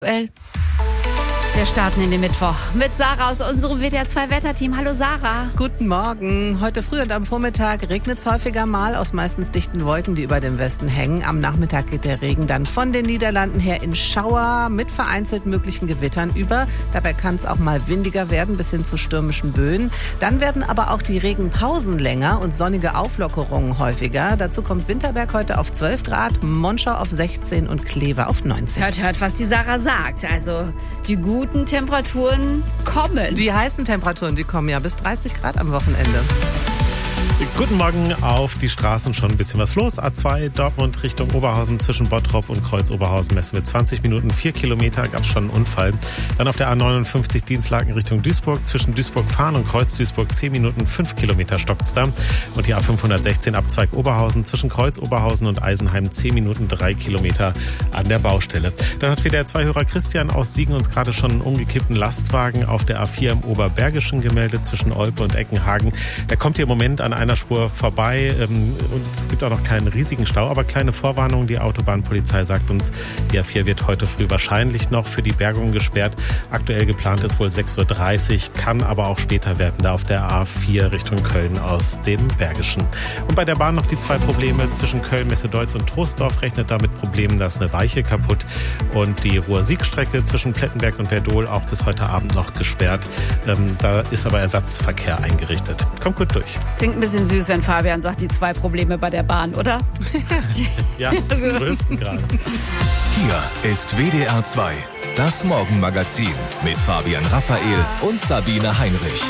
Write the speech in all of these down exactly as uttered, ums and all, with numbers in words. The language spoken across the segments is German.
Well. Wir starten in den Mittwoch mit Sarah aus unserem W D R zwei Wetterteam. Hallo Sarah. Guten Morgen. Heute früh und am Vormittag regnet es häufiger mal aus meistens dichten Wolken, die über dem Westen hängen. Am Nachmittag geht der Regen dann von den Niederlanden her in Schauer mit vereinzelt möglichen Gewittern über. Dabei kann es auch mal windiger werden bis hin zu stürmischen Böen. Dann werden aber auch die Regenpausen länger und sonnige Auflockerungen häufiger. Dazu kommt Winterberg heute auf zwölf Grad, Monschau auf sechzehn und Kleve auf neunzehn. Hört, hört, was die Sarah sagt. Also die guten Temperaturen kommen. Die heißen Temperaturen, die kommen ja bis dreißig Grad am Wochenende. Guten Morgen, auf die Straßen schon ein bisschen was los. A zwei Dortmund Richtung Oberhausen zwischen Bottrop und Kreuz-Oberhausen messen wir zwanzig Minuten, vier Kilometer, gab es schon einen Unfall. Dann auf der A neunundfünfzig Dienstlaken Richtung Duisburg zwischen Duisburg-Fahren und Kreuz-Duisburg zehn Minuten, fünf Kilometer stockt's da. Und die A fünfhundertsechzehn Abzweig Oberhausen zwischen Kreuz-Oberhausen und Eisenheim zehn Minuten, drei Kilometer an der Baustelle. Dann hat W D R zwei Hörer Christian aus Siegen uns gerade schon einen umgekippten Lastwagen auf der A vier im Oberbergischen gemeldet zwischen Olpe und Eckenhagen. Der kommt hier im Moment an einer Spur vorbei und es gibt auch noch keinen riesigen Stau, aber kleine Vorwarnung. Die Autobahnpolizei sagt uns, die A vier wird heute früh wahrscheinlich noch für die Bergung gesperrt. Aktuell geplant ist wohl sechs Uhr dreißig, kann aber auch später werden, da auf der A vier Richtung Köln aus dem Bergischen. Und bei der Bahn noch die zwei Probleme zwischen Köln, Messedeutz und Troisdorf, rechnet damit Problemen, da ist eine Weiche kaputt und die Ruhr-Sieg-Strecke zwischen Plettenberg und Verdol auch bis heute Abend noch gesperrt. Ähm, da ist aber Ersatzverkehr eingerichtet. Kommt gut durch. Das klingt ein bisschen süß, wenn Fabian sagt, die zwei Probleme bei der Bahn, oder? Ja, die größten gerade. Hier ist W D R zwei, das Morgenmagazin mit Fabian Raphael und Sabine Heinrich.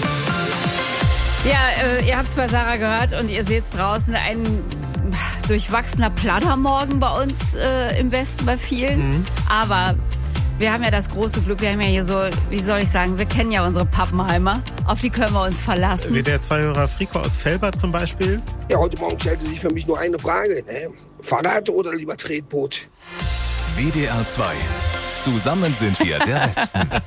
Ja, äh, ihr habt es bei Sarah gehört und ihr seht es draußen, ein durchwachsener Plannermorgen bei uns äh, im Westen bei vielen. Mhm. Aber wir haben ja das große Glück, wir haben ja hier so, wie soll ich sagen, wir kennen ja unsere Pappenheimer. Auf die können wir uns verlassen. W D R zwei Hörer Frico aus Velbert zum Beispiel. Ja, heute Morgen stellte sich für mich nur eine Frage. Ne? Fahrrad oder lieber Tretboot? W D R zwei. Zusammen sind wir der Westen.